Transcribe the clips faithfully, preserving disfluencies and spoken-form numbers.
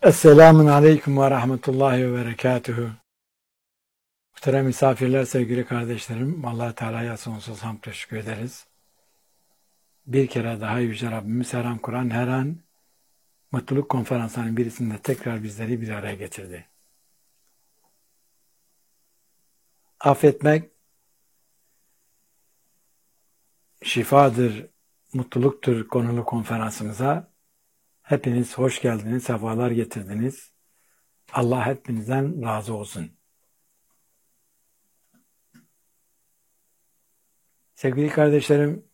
Esselamun Aleyküm ve Rahmetullahi ve Berekatuhu. Muhterem misafirler, sevgili kardeşlerim, Allah Teala'ya sonsuz hamd teşekkür ederiz. Bir kere daha Yüce Rabbimiz her an Kur'an, her an mutluluk konferanslarının birisinde tekrar bizleri bir araya getirdi. Affetmek şifadır, mutluluktur konulu konferansımıza hepiniz hoş geldiniz, sefalar getirdiniz. Allah hepinizden razı olsun. Sevgili kardeşlerim,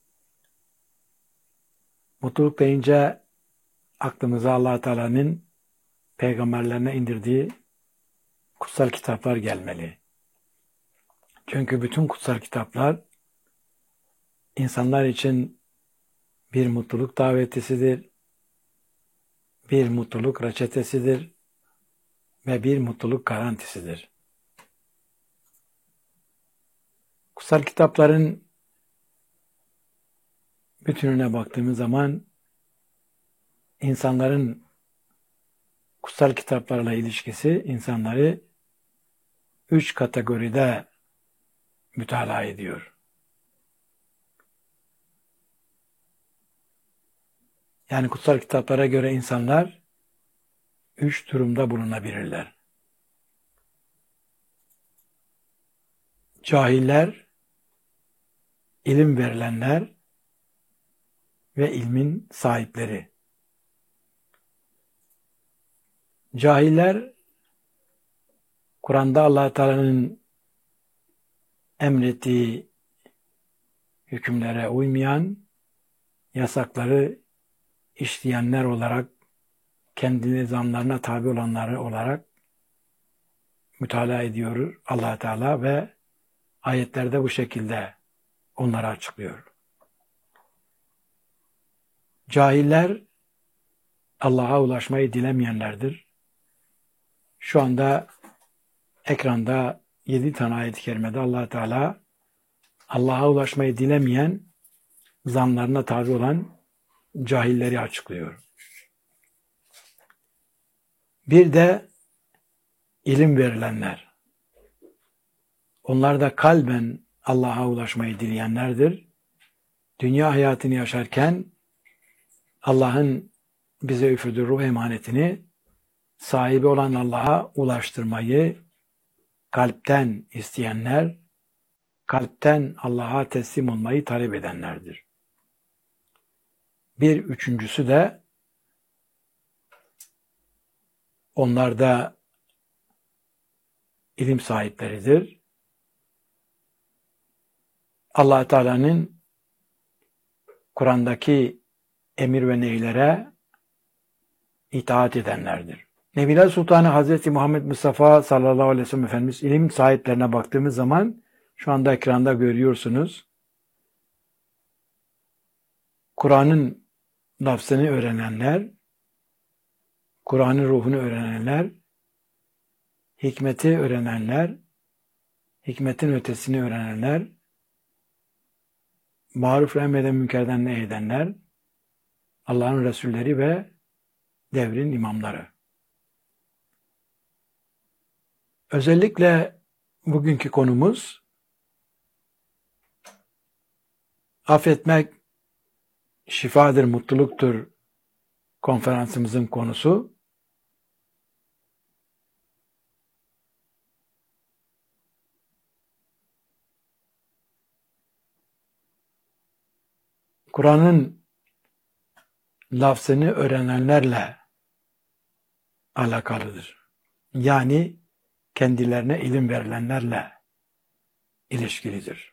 mutluluk deyince aklımıza Allah Teala'nın peygamberlerine indirdiği kutsal kitaplar gelmeli. Çünkü bütün kutsal kitaplar insanlar için bir mutluluk davetisidir, bir mutluluk reçetesidir ve bir mutluluk garantisidir. Kutsal kitapların bütününe baktığımız zaman insanların kutsal kitaplarla ilişkisi insanları üç kategoride mütalaa ediyor. Yani kutsal kitaplara göre insanlar üç durumda bulunabilirler. Cahiller, ilim verilenler ve ilmin sahipleri. Cahiller, Kur'an'da Allah Teala'nın emrettiği hükümlere uymayan, yasakları işleyenler olarak, kendi nizamlarına tabi olanları olarak mütalaa ediyor Allah Teala ve ayetlerde bu şekilde onları açıklıyor. Cahiller, Allah'a ulaşmayı dilemeyenlerdir. Şu anda ekranda yedi tane ayet-i kerimede Allah Teala Allah'a ulaşmayı dilemeyen, zanlarına tabi olan cahilleri açıklıyor. Bir de ilim verilenler. Onlar da kalben Allah'a ulaşmayı dileyenlerdir. Dünya hayatını yaşarken Allah'ın bize üfürdüğü ruh emanetini sahibi olan Allah'a ulaştırmayı kalpten isteyenler, kalpten Allah'a teslim olmayı talep edenlerdir. Bir üçüncüsü de onlar da ilim sahipleridir. Allah Teala'nın Kur'an'daki emir ve nehlere itaat edenlerdir. Nebiler Sultanı Hazreti Muhammed Mustafa sallallahu aleyhi ve sellem Efendimiz ilim sahiplerine baktığımız zaman şu anda ekranda görüyorsunuz. Kur'an'ın lafzını öğrenenler, Kur'an'ın ruhunu öğrenenler, hikmeti öğrenenler, hikmetin ötesini öğrenenler, maruf ve emreden münkerden nehyedenler, Allah'ın Resulleri ve devrin imamları. Özellikle bugünkü konumuz affetmek şifadır, mutluluktur konferansımızın konusu. Kur'an'ın lafzını öğrenenlerle alakalıdır. Yani kendilerine ilim verilenlerle ilişkilidir.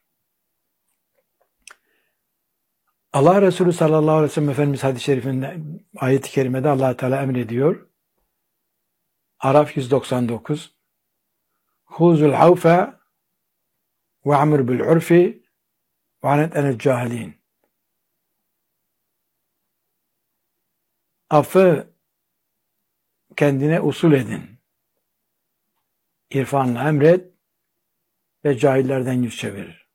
Allah Resulü sallallahu aleyhi ve sellem Efendimiz hadis-i şerifinde, ayet-i kerimede Allah Teala emrediyor. Araf yüz doksan dokuz Huzul havfe ve amr bil urfi ve anet enel cahilin. Affı kendine usul edin. İrfanla emret ve cahillerden yüz çevirir.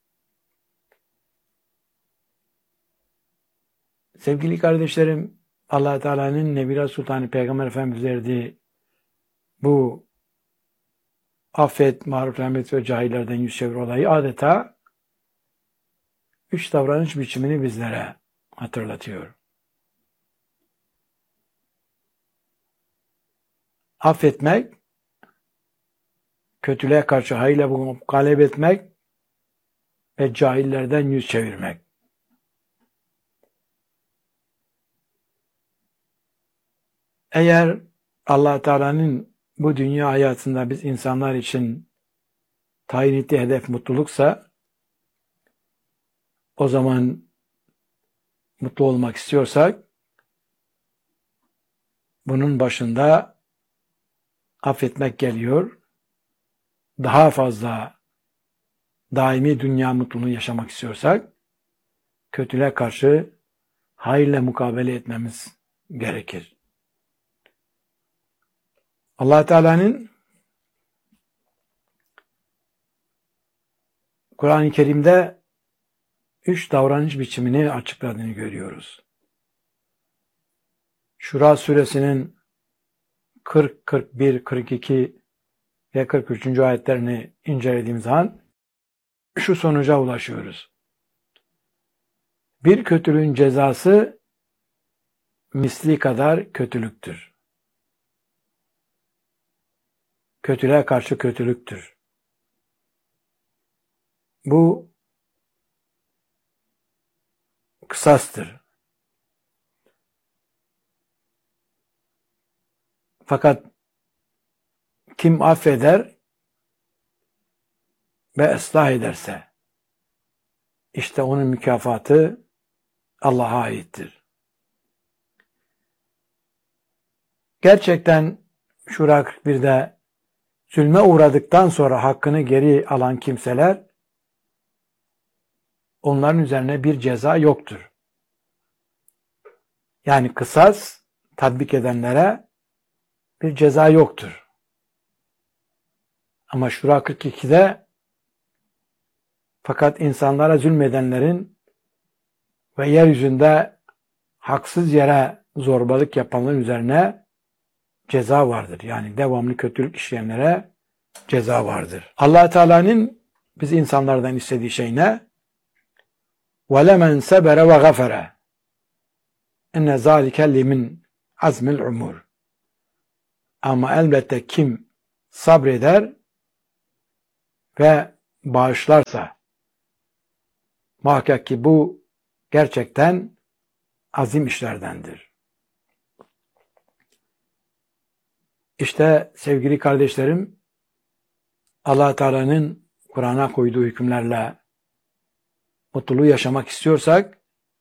Sevgili kardeşlerim, Allah Teala'nın Nebi Sultan Peygamber Efendimiz verdiği bu affet, maruf, rahmet ve cahillerden yüz çevir olayı adeta üç davranış biçimini bizlere hatırlatıyor. Affetmek, kötülüğe karşı hayırla bulunup galip etmek ve cahillerden yüz çevirmek. Eğer Allah Teala'nın bu dünya hayatında biz insanlar için tayin ettiği hedef mutluluksa, o zaman mutlu olmak istiyorsak bunun başında affetmek geliyor. Daha fazla daimi dünya mutluluğunu yaşamak istiyorsak kötülüğe karşı hayırla mukabele etmemiz gerekir. Allah Teala'nın Kur'an-ı Kerim'de üç davranış biçimini açıkladığını görüyoruz. Şura suresinin kırk, kırk bir, kırk iki ve kırk üçüncü ayetlerini incelediğimiz zaman şu sonuca ulaşıyoruz. Bir kötülüğün cezası misli kadar kötülüktür. Kötülüğe karşı kötülüktür. Bu kısastır. Fakat kim affeder ve ıslah ederse işte onun mükafatı Allah'a aittir. Gerçekten Şura kırk birde zulme uğradıktan sonra hakkını geri alan kimseler, onların üzerine bir ceza yoktur. Yani kısas tatbik edenlere bir ceza yoktur. Ama Şura kırk ikide fakat insanlara zulmedenlerin ve yeryüzünde haksız yere zorbalık yapanların üzerine ceza vardır. Yani devamlı kötülük işleyenlere ceza vardır. Allah Teala'nın biz insanlardan istediği şey ne? وَلَمَنْ سَبَرَ وَغَفَرَ اِنَّ ذَٰلِكَ لِمِنْ عَزْمِ الْعُمُورِ. Ama elbette kim sabreder ve bağışlarsa muhakkak ki bu gerçekten azim işlerdendir. İşte sevgili kardeşlerim, Allah Teala'nın Kur'an'a koyduğu hükümlerle mutluluğu yaşamak istiyorsak,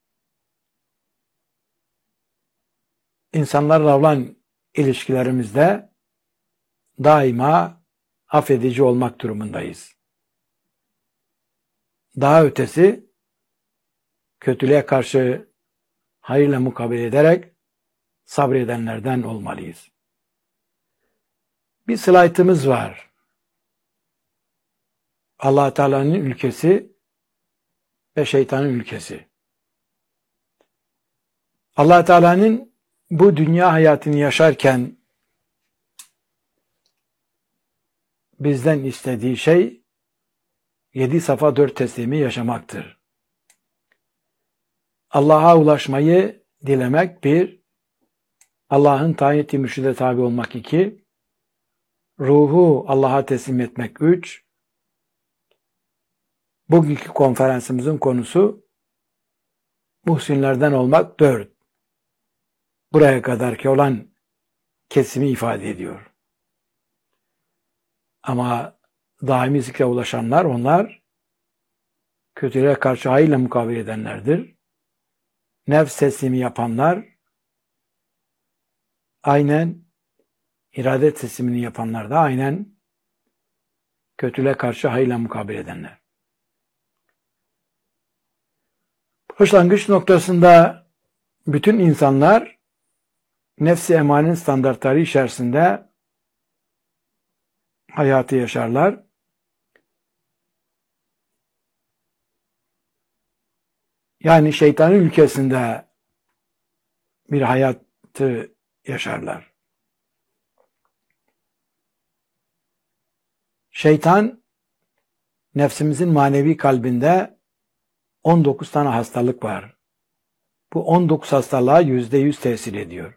insanlarla olan ilişkilerimizde daima affedici olmak durumundayız. Daha ötesi, kötülüğe karşı hayırla mukabele ederek sabredenlerden olmalıyız. Bir slaytımız var. Allah Teala'nın ülkesi ve şeytanın ülkesi. Allah Teala'nın bu dünya hayatını yaşarken bizden istediği şey yedi safa dört teslimi yaşamaktır. Allah'a ulaşmayı dilemek bir, Allah'ın tayin ettiği mürşide tabi olmak iki, ruhu Allah'a teslim etmek üç, bugünkü konferansımızın konusu muhsinlerden olmak dört. Buraya kadarki olan kesimi ifade ediyor. Ama daimi zikre ulaşanlar, onlar kötülüğe karşı hayırla mukabele edenlerdir. Nefs teslimi yapanlar, aynen irade teslimini yapanlar da aynen kötülüğe karşı hayırla mukabele edenler. Başlangıç noktasında bütün insanlar nefs-i emanin standartları içerisinde hayatı yaşarlar. Yani şeytanın ülkesinde bir hayatı yaşarlar. Şeytan, nefsimizin manevi kalbinde on dokuz tane hastalık var. Bu on dokuz hastalığa yüzde yüz tesir ediyor.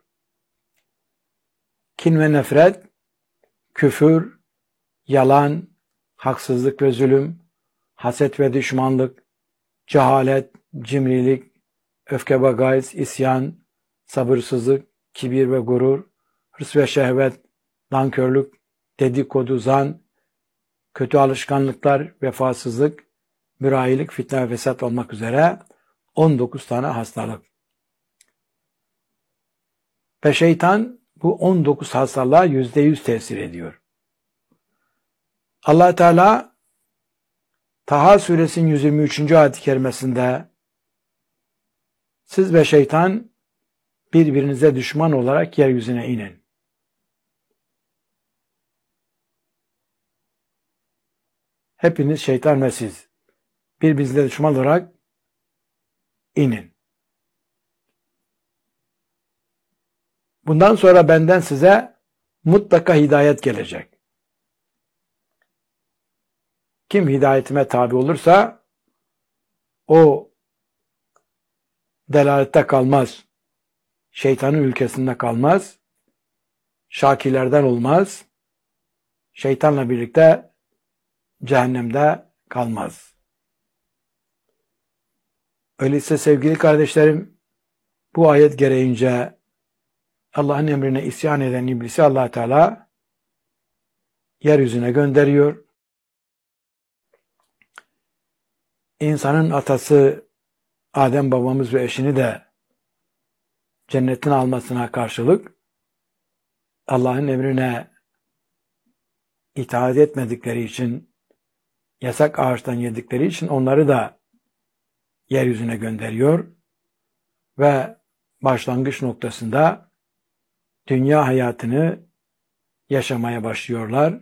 Kin ve nefret, küfür, yalan, haksızlık ve zulüm, haset ve düşmanlık, cehalet, cimrilik, öfke ve gayz, isyan, sabırsızlık, kibir ve gurur, hırs ve şehvet, nankörlük, dedikodu, zan, kötü alışkanlıklar, vefasızlık, mürahilik, fitne ve fesat olmak üzere on dokuz tane hastalık. Ve şeytan bu on dokuz hastalığa yüzde yüz tesir ediyor. Allah Teala Taha suresinin yüz yirmi üçüncü ayet-i kerimesinde siz ve şeytan birbirinize düşman olarak yeryüzüne inin. Hepiniz şeytan ve siz birbirinize düşman olarak inin. Bundan sonra benden size mutlaka hidayet gelecek. Kim hidayetime tabi olursa o delalette kalmaz. Şeytanın ülkesinde kalmaz. Şakirlerden olmaz. Şeytanla birlikte cehennemde kalmaz. Öyleyse sevgili kardeşlerim, bu ayet gereğince Allah'ın emrine isyan eden iblisi Allah Teala yeryüzüne gönderiyor. İnsanın atası Adem babamız ve eşini de cennetin almasına karşılık Allah'ın emrine itaat etmedikleri için, yasak ağaçtan yedikleri için onları da yeryüzüne gönderiyor ve başlangıç noktasında dünya hayatını yaşamaya başlıyorlar.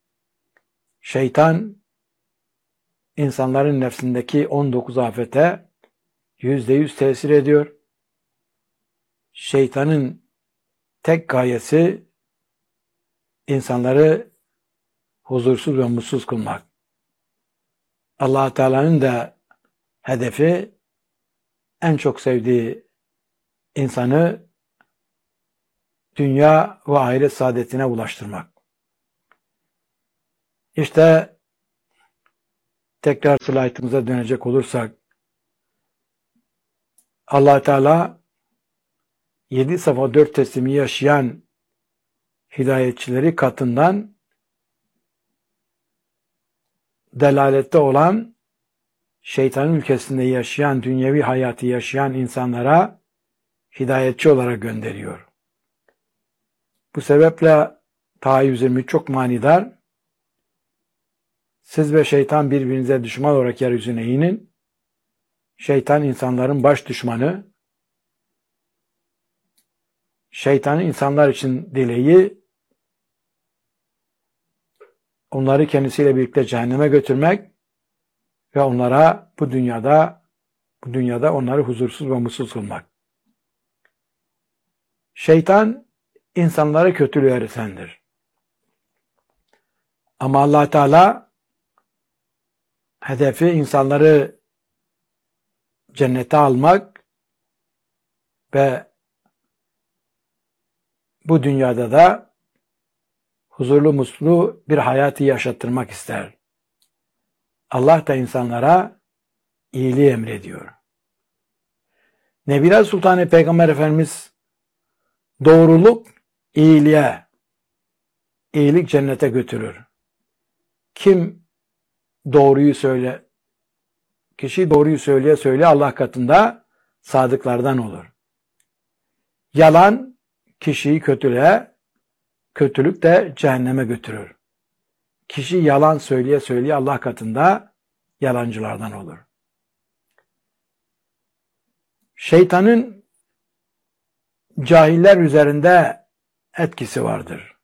Şeytan insanların nefsindeki on dokuz afete yüzde yüz tesir ediyor. Şeytanın tek gayesi insanları huzursuz ve mutsuz kılmak. Allah Teala'nın da hedefi en çok sevdiği insanı dünya ve ahiret saadetine ulaştırmak. İşte tekrar slaytımıza dönecek olursak Allah Teala yedi safa dört teslimi yaşayan hidayetçileri katından delalette olan şeytanın ülkesinde yaşayan, dünyevi hayatı yaşayan insanlara hidayetçi olarak gönderiyor. Bu sebeple Taha yüz yirmi üç çok manidar. Siz ve şeytan birbirinize düşman olarak yeryüzüne inin. Şeytan insanların baş düşmanı. Şeytanın insanlar için dileği onları kendisiyle birlikte cehenneme götürmek ve onlara bu dünyada bu dünyada onları huzursuz ve mutsuz kılmak. Şeytan insanları kötülüğe öğretendir. Ama Allah Teala hedefi insanları cennete almak ve bu dünyada da huzurlu, mutlu bir hayatı yaşattırmak ister. Allah da insanlara iyiliği emrediyor. Nebiler Sultanı Peygamber Efendimiz doğruluk iyiliğe, iyilik cennete götürür. Kim doğruyu söyle, kişi doğruyu söyleye söyleye Allah katında sadıklardan olur. Yalan kişiyi kötülüğe, kötülük de cehenneme götürür. Kişi yalan söyleye söyleye Allah katında yalancılardan olur. Şeytanın cahiller üzerinde etkisi vardır.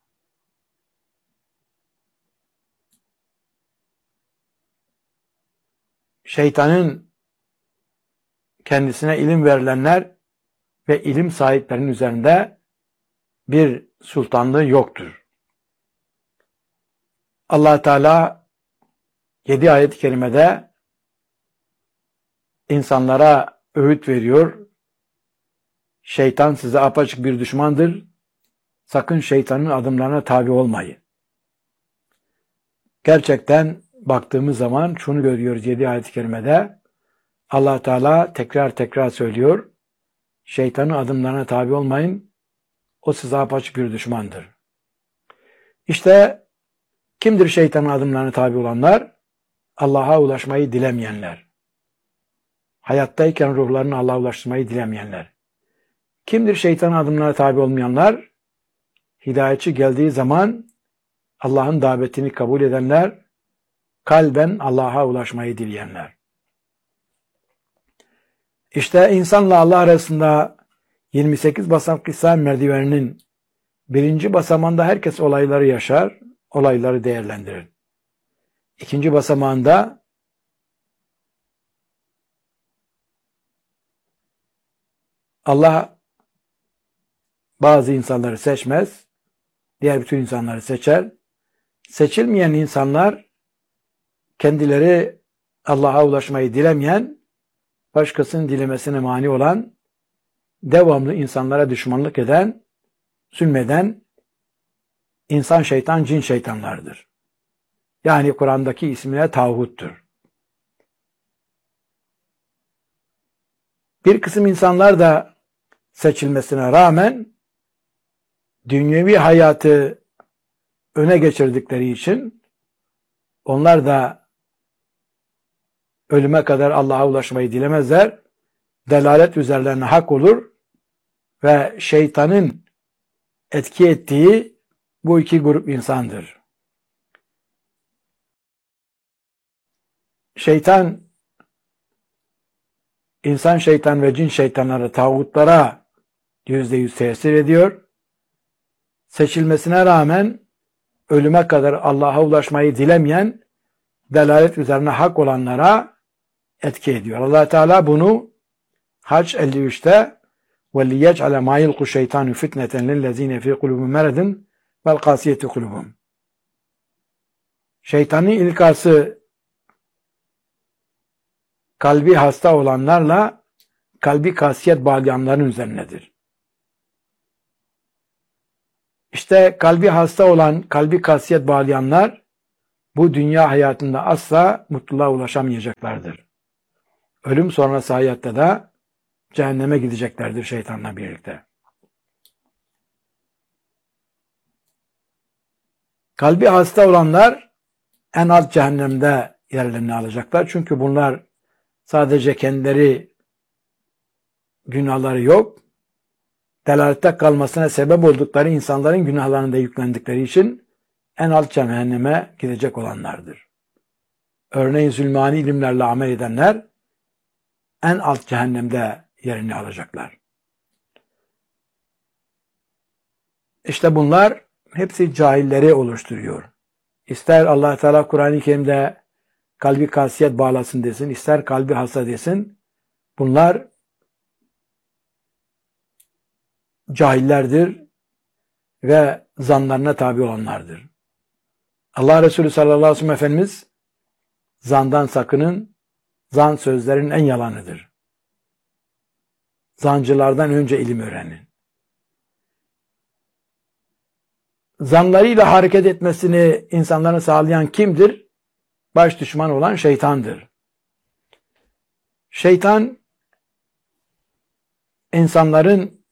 Şeytanın kendisine ilim verilenler ve ilim sahiplerinin üzerinde bir sultanlığı yoktur. Allah Teala yedi ayet-i kerimede insanlara öğüt veriyor. Şeytan size apaçık bir düşmandır. Sakın şeytanın adımlarına tabi olmayın. Gerçekten baktığımız zaman şunu görüyoruz yedi ayet-i kerimede. Allah Teala tekrar tekrar söylüyor. Şeytanın adımlarına tabi olmayın. O size apaçık bir düşmandır. İşte kimdir şeytanın adımlarına tabi olanlar? Allah'a ulaşmayı dilemeyenler. Hayattayken ruhlarını Allah'a ulaştırmayı dilemeyenler. Kimdir şeytanın adımlarına tabi olmayanlar? Hidayetçi geldiği zaman Allah'ın davetini kabul edenler, kalben Allah'a ulaşmayı dileyenler. İşte insanla Allah arasında yirmi sekiz basamaklı İslam merdiveninin birinci basamağında herkes olayları yaşar, olayları değerlendirir. İkinci basamağında Allah bazı insanları seçmez, diğer bütün insanları seçer. Seçilmeyen insanlar kendileri Allah'a ulaşmayı dilemeyen, başkasının dilemesine mani olan, devamlı insanlara düşmanlık eden, zulmeden insan şeytan, cin şeytanlardır. Yani Kur'an'daki ismine tağuttur. Bir kısım insanlar da seçilmesine rağmen dünyevi hayatı öne geçirdikleri için onlar da ölüme kadar Allah'a ulaşmayı dilemezler. Delalet üzerlerine hak olur ve şeytanın etki ettiği bu iki grup insandır. Şeytan, insan şeytan ve cin şeytanları tağutlara yüzde yüz tesir ediyor. Seçilmesine rağmen ölüme kadar Allah'a ulaşmayı dilemeyen, delalet üzerine hak olanlara etki ediyor. Allah Teala bunu Hac elli üçte وَلِيَجْعَلَ مَا يَلْقُ الشَّيْطَانُ فِتْنَةً لِلَّذ۪ينَ فِي قُلُوبِهِمْ مَرَضٌ وَالْقَاسِيَةِ قُلُوبُهُمْ. Şeytanın ilkası kalbi hasta olanlarla kalbi kasiyet bağlayanların üzerinedir. İşte kalbi hasta olan, kalbi kasiyet bağlayanlar bu dünya hayatında asla mutluluğa ulaşamayacaklardır. Ölüm sonrası hayatta da cehenneme gideceklerdir şeytanla birlikte. Kalbi hasta olanlar en alt cehennemde yerlerini alacaklar. Çünkü bunlar sadece kendileri günahları yok, delalette kalmasına sebep oldukları insanların günahlarını da yüklendikleri için en alt cehenneme gidecek olanlardır. Örneğin zulmani ilimlerle amel edenler en alt cehennemde yerini alacaklar. İşte bunlar hepsi cahilleri oluşturuyor. İster Allah Teala Kur'an-ı Kerim'de kalbi kasiyet bağlasın desin, ister kalbi hasta desin, bunlar cahillerdir ve zanlarına tabi olanlardır. Allah Resulü sallallahu aleyhi ve sellem Efendimiz, zandan sakının, zan sözlerin en yalanıdır. Zancılardan önce ilim öğrenin. Zanlarıyla hareket etmesini insanların sağlayan kimdir? Baş düşman olan şeytandır. Şeytan, insanların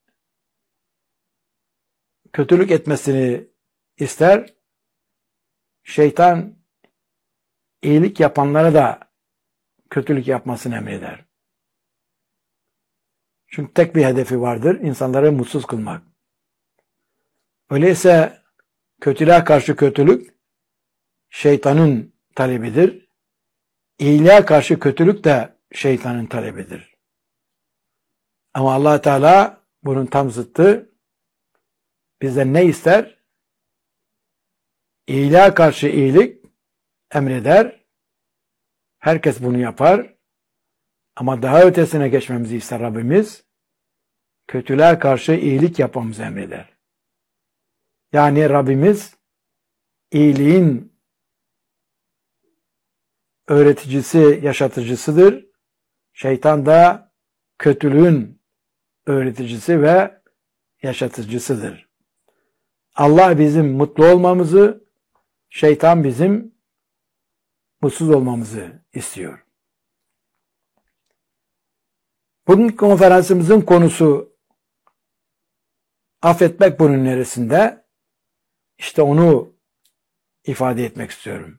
kötülük etmesini ister. Şeytan, iyilik yapanlara da kötülük yapmasını emreder. Çünkü tek bir hedefi vardır, insanları mutsuz kılmak. Öyleyse kötülüğe karşı kötülük şeytanın talebidir. İyiliğe karşı kötülük de şeytanın talebidir. Ama Allah Teala bunun tam zıttı. Bizden ne ister? İyiliğe karşı iyilik emreder. Herkes bunu yapar. Ama daha ötesine geçmemizi ister Rabbimiz. kötülüğe karşı iyilik yapmamızı emreder. Yani Rabbimiz iyiliğin öğreticisi, yaşatıcısıdır. Şeytan da kötülüğün öğreticisi ve yaşatıcısıdır. Allah bizim mutlu olmamızı, şeytan bizim mutsuz olmamızı istiyor. Bugünkü konferansımızın konusu affetmek bunun neresinde? İşte onu ifade etmek istiyorum.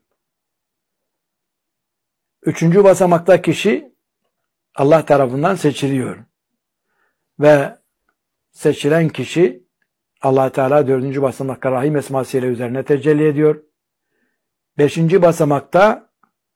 Üçüncü basamakta kişi Allah tarafından seçiliyor. Ve seçilen kişi Allah Teala dördüncü basamakta Rahim esmasıyla üzerine tecelli ediyor. Beşinci basamakta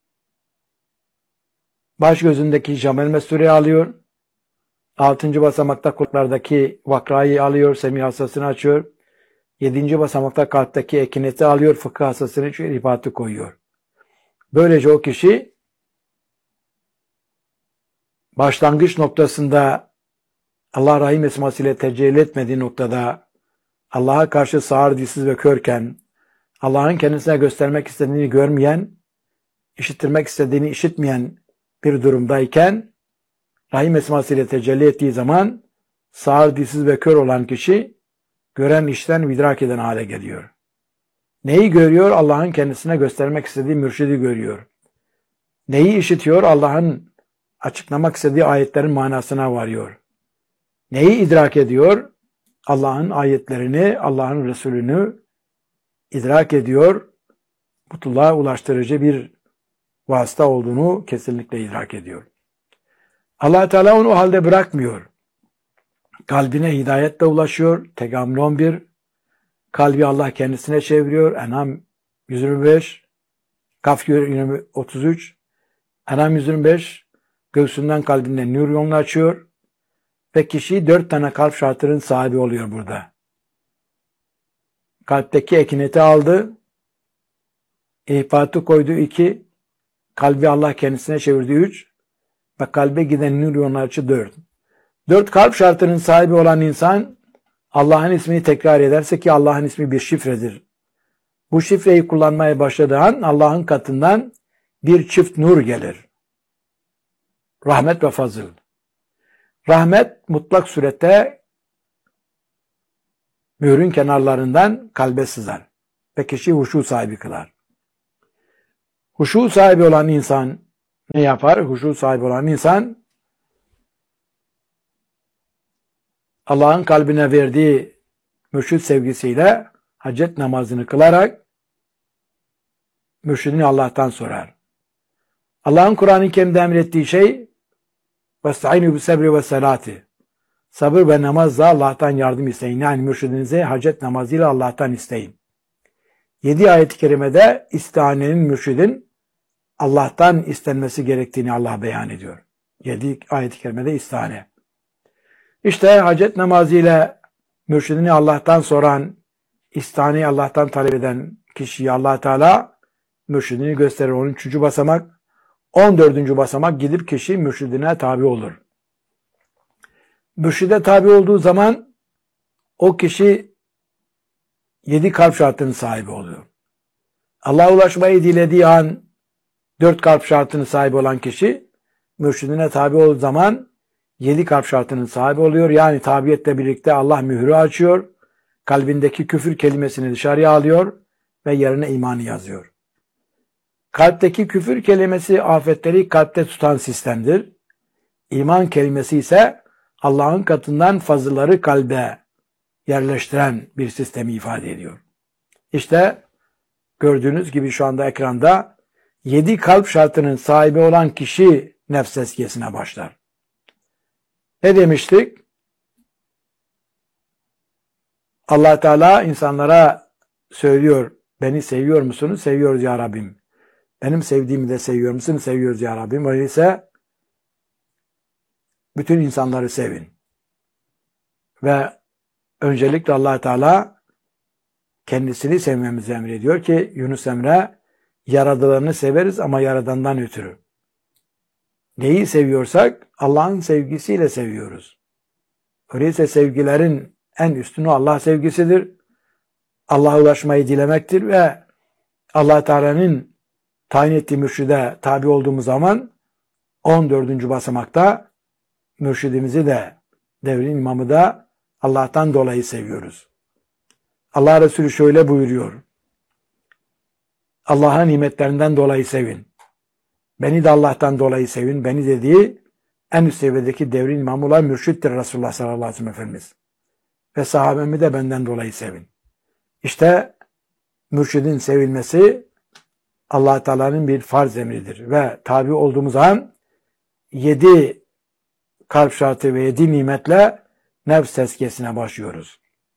baş gözündeki Camel Mesture'yi alıyor. Altıncı basamakta kulaklardaki vakrayı alıyor, semih hassasını açıyor. Yedinci basamakta kalpteki ekineti alıyor, fıkıh hassasını açıyor, irtibatı koyuyor. Böylece o kişi başlangıç noktasında Allah Rahim esmasıyla tecelli etmediği noktada Allah'a karşı sağır, dilsiz ve körken, Allah'ın kendisine göstermek istediğini görmeyen, işittirmek istediğini işitmeyen bir durumdayken, Rahim esmasıyla tecelli ettiği zaman sağır, dilsiz ve kör olan kişi gören, işten, idrak eden hale geliyor. Neyi görüyor? Allah'ın kendisine göstermek istediği mürşidi görüyor. Neyi işitiyor? Allah'ın açıklamak istediği ayetlerin manasına varıyor. Neyi idrak ediyor? Allah'ın ayetlerini, Allah'ın Resulünü idrak ediyor. Mutluluğa ulaştırıcı bir vasıta olduğunu kesinlikle idrak ediyor. Allah Teala onu o halde bırakmıyor. Kalbine hidayetle ulaşıyor. Tekamül on bir. Kalbi Allah kendisine çeviriyor. En'am yüz yirmi beş. Kaf otuz üç. En'am yüz yirmi beş. Göğsünden kalbinden nur yolunu açıyor. Ve kişi dört tane kalp şartının sahibi oluyor burada. Kalpteki ekineti aldı. İhbatı koydu iki. Kalbi Allah kendisine çevirdi üç. Ve kalbe giden nur yolunu açı dört. Dört kalp şartının sahibi olan insan Allah'ın ismini tekrar ederse ki Allah'ın ismi bir şifredir. Bu şifreyi kullanmaya başladığı an Allah'ın katından bir çift nur gelir. Rahmet ve fazıl. Rahmet mutlak surette mührün kenarlarından kalbe sızar ve kişi huşu sahibi kılar. Huşu sahibi olan insan ne yapar? Huşu sahibi olan insan Allah'ın kalbine verdiği mürşid sevgisiyle hacet namazını kılarak mürşidini Allah'tan sorar. Allah'ın Kur'an-ı Kerim'de emrettiği şey وَاسْتَعِينُوا بِالصَّبْرِ وَالصَّلَاةِ Sabır ve namazla Allah'tan yardım isteyin. Yani mürşidinize hacet namazıyla Allah'tan isteyin. Yedi ayet-i kerimede istihanenin, mürşidin Allah'tan istenmesi gerektiğini Allah beyan ediyor. Yedi ayet-i kerimede istihane. İşte hacet namazıyla mürşidini Allah'tan soran, istihaneyi Allah'tan talep eden kişiyi Allah Teala mürşidini gösterir. on üçüncü basamak. on dördüncü basamak gidip kişi mürşidine tabi olur. Mürşide tabi olduğu zaman o kişi yedi kalp şartının sahibi oluyor. Allah'a ulaşmayı dilediği an dört kalp şartının sahibi olan kişi mürşidine tabi olduğu zaman yedi kalp şartının sahibi oluyor. Yani tabiyetle birlikte Allah mührü açıyor. Kalbindeki küfür kelimesini dışarıya alıyor ve yerine imanı yazıyor. Kalpteki küfür kelimesi afetleri kalpte tutan sistemdir. İman kelimesi ise Allah'ın katından fazlaları kalbe yerleştiren bir sistemi ifade ediyor. İşte gördüğünüz gibi şu anda ekranda yedi kalp şartının sahibi olan kişi nefs tezkiyesine başlar. Ne demiştik? Allah Teala insanlara söylüyor, beni seviyor musunuz? Seviyoruz ya Rabbim. Benim sevdiğimi de seviyor musunuz? Seviyoruz ya Rabbim. Öyleyse bütün insanları sevin. Ve öncelikle Allah Teala kendisini sevmemizi emrediyor ki Yunus Emre, yaradılanı severiz ama yaradandan ötürü. Neyi seviyorsak Allah'ın sevgisiyle seviyoruz. Öyleyse sevgilerin en üstünü Allah sevgisidir. Allah'a ulaşmayı dilemektir ve Allah Teala'nın tayin ettiği mürşide tabi olduğumuz zaman on dördüncü basamakta mürşidimizi de, devrin imamı da Allah'tan dolayı seviyoruz. Allah Resulü şöyle buyuruyor: Allah'ın nimetlerinden dolayı sevin. Beni de Allah'tan dolayı sevin. Beni dediği en üst seviyedeki devrin imamı olan mürşittir Resulullah sallallahu aleyhi ve sellem Efendimiz. Ve sahabemi de benden dolayı sevin. İşte mürşidin sevilmesi Allah Teala'nın bir farz emridir. Ve tabi olduğumuz an yedi kalp şartı ve yedi nimetle nefs tezkiyesine başlıyoruz.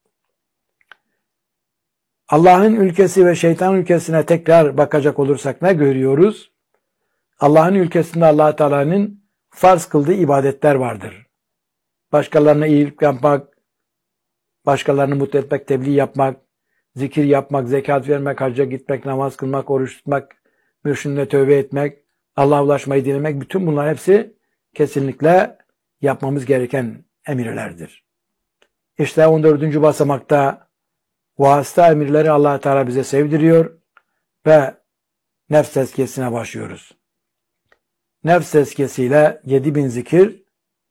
Allah'ın ülkesi ve şeytan ülkesine tekrar bakacak olursak ne görüyoruz? Allah'ın ülkesinde Allah Teala'nın farz kıldığı ibadetler vardır. Başkalarına iyilik yapmak, başkalarını mutlu etmek, tebliğ yapmak, zikir yapmak, zekat vermek, hacca gitmek, namaz kılmak, oruç tutmak, mürşidine tövbe etmek, Allah'a ulaşmayı dilemek, bütün bunlar hepsi kesinlikle yapmamız gereken emirlerdir. İşte on dördüncü basamakta vasıta emirleri Allah Teala bize sevdiriyor ve nefs tezkiyesine başlıyoruz. Nefs tezkiyesiyle yedi bin zikir,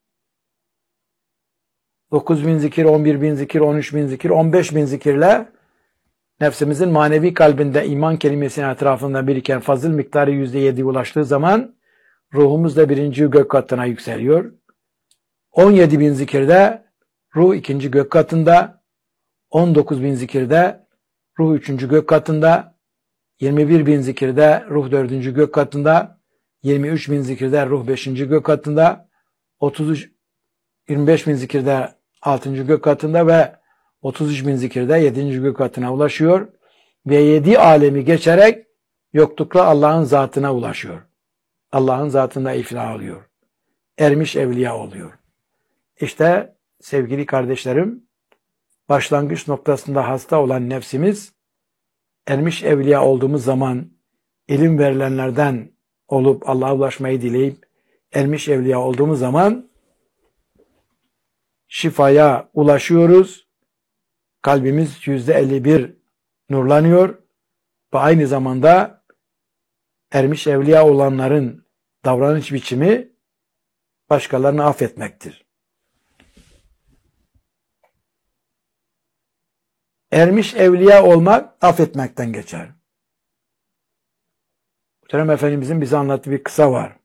dokuz bin zikir, on bir bin zikir, on üç bin zikir, on beş bin zikirle nefsimizin manevi kalbinde iman kelimesinin etrafında biriken fazıl miktarı yüzde yediye ulaştığı zaman ruhumuz da birinci gök katına yükseliyor. on yedi bin zikirde ruh ikinci gök katında, on dokuz bin zikirde ruh üçüncü gök katında, yirmi bir bin zikirde ruh dördüncü gök katında, yirmi üç bin zikirde ruh beşinci gök katında, otuz üç, yirmi beş bin zikirde altıncı gök katında ve otuz üç bin zikirde yedinci gök katına ulaşıyor ve yedi alemi geçerek yoklukla Allah'ın zatına ulaşıyor. Allah'ın zatında iflah oluyor. Ermiş evliya oluyor. İşte sevgili kardeşlerim, başlangıç noktasında hasta olan nefsimiz, ermiş evliya olduğumuz zaman ilim verilenlerden olup Allah'a ulaşmayı dileyip ermiş evliya olduğumuz zaman şifaya ulaşıyoruz. Kalbimiz yüzde elli bir nurlanıyor ve aynı zamanda ermiş evliya olanların davranış biçimi başkalarını affetmektir. Ermiş evliya olmak affetmekten geçer. Muhterem Efendimizin bize anlattığı bir kısa var.